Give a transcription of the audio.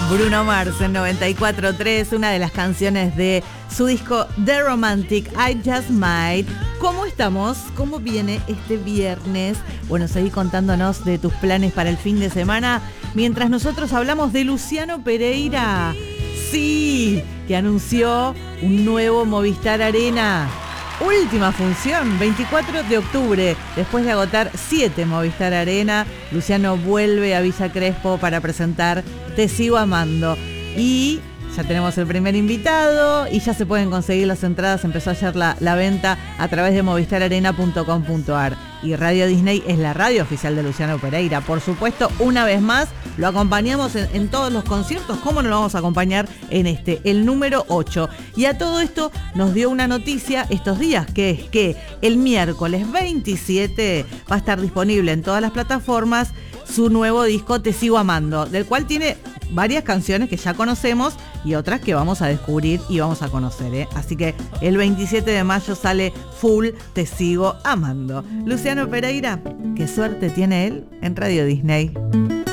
Bruno Mars en 94.3, una de las canciones de su disco The Romantic, I Just Might. ¿Cómo estamos? ¿Cómo viene este viernes? Bueno, seguí contándonos de tus planes para el fin de semana, mientras nosotros hablamos de Luciano Pereira. Sí, que anunció un nuevo Movistar Arena. Última función, 24 de octubre. Después de agotar 7 Movistar Arena, Luciano vuelve a Villa Crespo para presentar Te Sigo Amando. Y ya tenemos el primer invitado y ya se pueden conseguir las entradas. Empezó ayer la venta a través de movistararena.com.ar. Y Radio Disney es la radio oficial de Luciano Pereira. Por supuesto, una vez más, lo acompañamos en todos los conciertos. ¿Cómo no lo vamos a acompañar en este, el número 8? Y a todo esto nos dio una noticia estos días, que es que el miércoles 27 va a estar disponible en todas las plataformas su nuevo disco Te Sigo Amando, del cual tiene varias canciones que ya conocemos y otras que vamos a descubrir y vamos a conocer, ¿eh? Así que el 27 de mayo sale full Te Sigo Amando. Luciano Pereira, qué suerte tiene él en Radio Disney.